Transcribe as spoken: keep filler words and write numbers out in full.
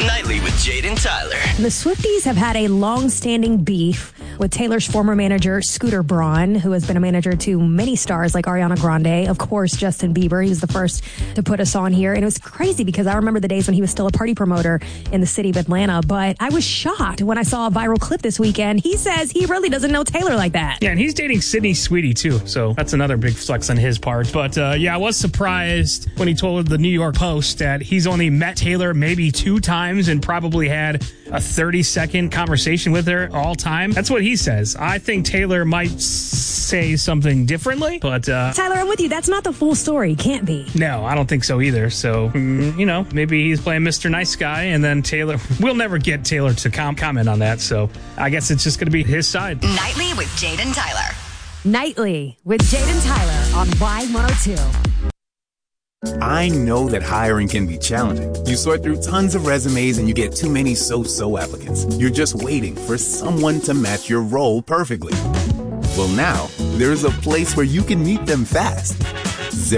Nightly with Jade and Tyler. The Swifties have had a long-standing beef with Taylor's former manager, Scooter Braun, who has been a manager to many stars like Ariana Grande, of course, Justin Bieber. He was the first to put us on here. And it was crazy because I remember the days when he was still a party promoter in the city of Atlanta. But I was shocked when I saw a viral clip this weekend. He says he really doesn't know Taylor like that. Yeah, and he's dating Sydney Sweetie, too. So that's another big flex on his part. But uh, yeah, I was surprised when he told the New York Post that he's only met Taylor maybe two times and probably had a thirty-second conversation with her all time. That's what he says. I think Taylor might say something differently, but... Uh, Tyler, I'm with you. That's not the full story. Can't be. No, I don't think so either. So, mm, you know, maybe he's playing Mister Nice Guy, and then Taylor... We'll never get Taylor to com- comment on that, so I guess it's just going to be his side. Nightly with Jade and Tyler. Nightly with Jade and Tyler on Y one oh two. I know that hiring can be challenging. You sort through tons of resumes and you get too many so-so applicants. You're just waiting for someone to match your role perfectly. Well, now, there's a place where you can meet them fast.